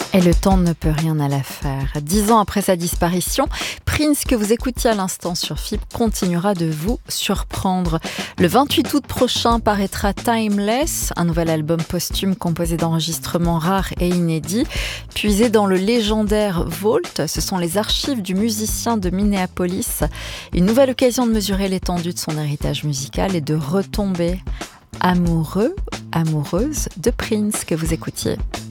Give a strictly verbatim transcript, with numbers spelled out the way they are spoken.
Et le temps ne peut rien à la faire. Dix ans après sa disparition, Prince, que vous écoutiez à l'instant sur F I B, continuera de vous surprendre. Le vingt-huit août prochain paraîtra Timeless, un nouvel album posthume composé d'enregistrements rares et inédits. Puisé dans le légendaire Vault, ce sont les archives du musicien de Minneapolis. Une nouvelle occasion de mesurer l'étendue de son héritage musical et de retomber amoureux, amoureuse de Prince que vous écoutiez.